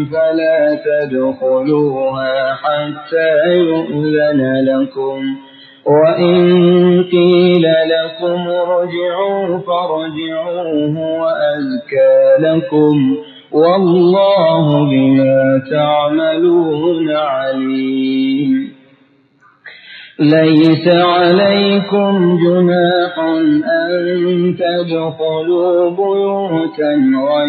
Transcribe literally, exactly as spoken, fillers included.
فلا تدخلوها حتى يؤذن لكم، وإن قيل لكم ارجعوا فارجعوا هو أزكى لكم، والله بما تعملون عليم. ليس عليكم جناح أن تدخلوا بيوتا غير